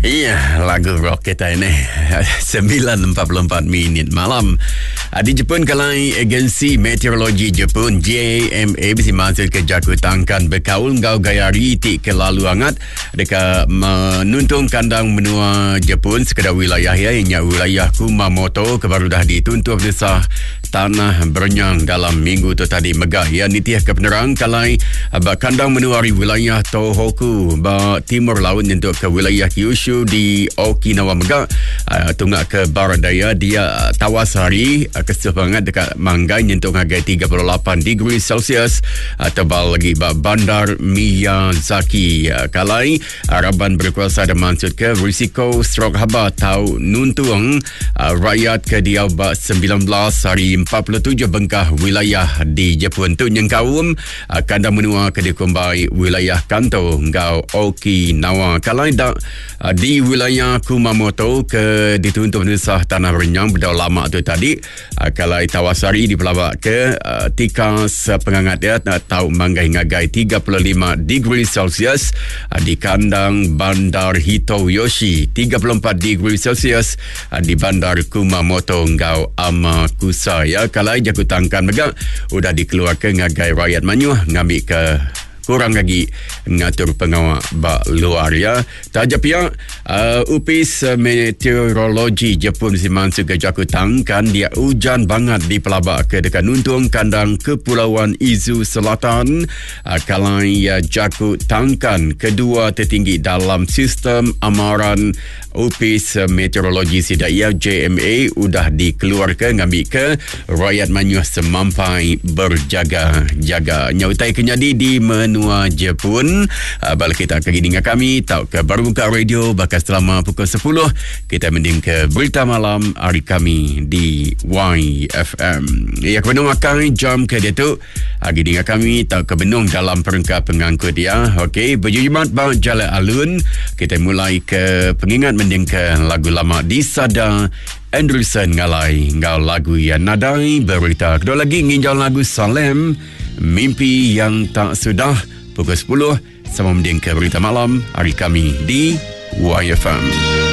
Iya, lagu rock kita ini 9.44 minit malam. Di Jepun, kalai agensi meteorologi Jepun JMA bisi masuk ke Jakutangkan berkaul ngau gaya riti ke lalu hangat dekat menuntung kandang menua Jepun sekedar wilayah ianya wilayah Kumamoto kebaru dah dituntut desah tanah berenyang dalam minggu tu tadi megah ya nitiah ke penerang kalai kandang menuari wilayah Tohoku timur laut untuk ke wilayah Kyushu di Okinawa megah tunggak ke barat daya dia Tawasari kesuh banget dekat Manggai nyentuh harga 38 degree Celsius tebal lagi bandar Miyazaki kalai Araban berkuasa dan maksud ke risiko strok haba tau nuntung rakyat ke dia 19 hari 47 bengkah wilayah di Jepun tu nyengkaum kandang menua ke dikumbai wilayah Kanto ngau Okinawa kalai dak di wilayah Kumamoto ke dituntut nisah tanah renyang berdau lama tu tadi kalai Tawasari di pelabak ke tikas pengangat dia tau manggai-ngagai 35 degree Celsius di kandang bandar Hitoyoshi 34 degree Celsius di bandar Kumamoto ngau Amakusa ya kalai Jakutangkan megak udah dikeluarkan ngagai rakyat manyuh ngambil ke kurang lagi ngatur pengawal bak luar ya. Tajap yang upis meteorologi Jepun siman suka Jakutangkan dia hujan banget di pelabak ke dekat nuntung kandang Kepulauan Izu Selatan kalai Jakutangkan kedua tertinggi dalam sistem amaran upis meteorologi sidaya JMA udah dikeluarkan ngambil ke rakyat manyuh semampai berjaga-jaga nyautai kenyadi di menua Jepun. Balik kita ke dengan kami tau ke baru buka radio bakal selama pukul 10 kita mending ke berita malam hari kami di YFM ya kebenung akan jam ke dia tu lagi dengan kami tau ke benung dalam perangkat pengangkut ya. Okey berjimat bang jalan alun kita mulai ke pengingat mending ke lagu lama di Sada Anderson ngalai ngau lagu yang nadai berita kedua lagi nginjau lagu Salem Mimpi yang tak sudah pukul 10 sama mending ke berita malam hari kami di YFM.